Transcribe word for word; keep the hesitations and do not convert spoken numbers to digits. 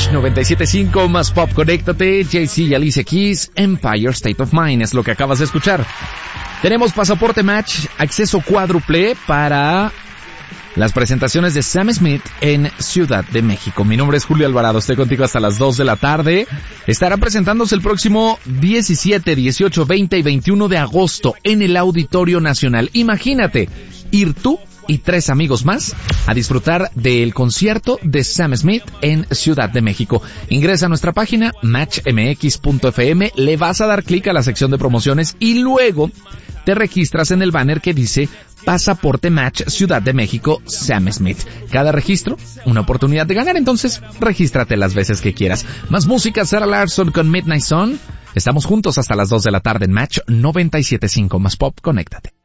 Match noventa y siete punto cinco más Pop, conéctate. Jay-Z y Alicia Keys, Empire State of Mind es lo que acabas de escuchar. Tenemos pasaporte Match, acceso cuádruple para las presentaciones de Sam Smith en Ciudad de México. Mi nombre es Julio Alvarado, estoy contigo hasta las dos de la tarde. Estará presentándose el próximo diecisiete, dieciocho, veinte y veintiuno de agosto en el Auditorio Nacional. Imagínate, ir tú y tres amigos más a disfrutar del concierto de Sam Smith en Ciudad de México. Ingresa a nuestra página match m x punto f m, le vas a dar clic a la sección de promociones y luego te registras en el banner que dice Pasaporte Match Ciudad de México Sam Smith. Cada registro, una oportunidad de ganar, entonces regístrate las veces que quieras. Más música, Sarah Larson con Midnight Sun. Estamos juntos hasta las dos de la tarde en Match noventa y siete punto cinco más Pop, conéctate.